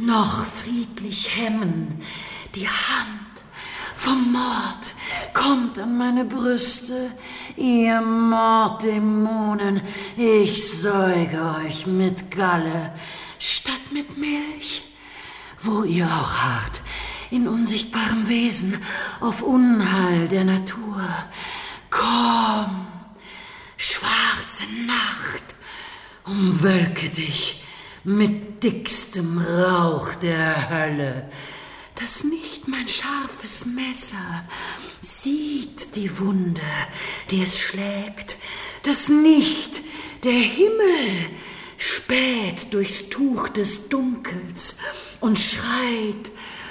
noch friedlich hemmen. Die Hand vom Mord kommt an meine Brüste. Ihr Morddämonen, ich säuge euch mit Galle statt mit Milch. Wo ihr auch harrt, in unsichtbarem Wesen, auf Unheil der Natur. Komm, schwarze Nacht, umwölke dich mit dickstem Rauch der Hölle, dass nicht mein scharfes Messer sieht die Wunde, die es schlägt, dass nicht der Himmel späht durchs Tuch des Dunkels und schreit: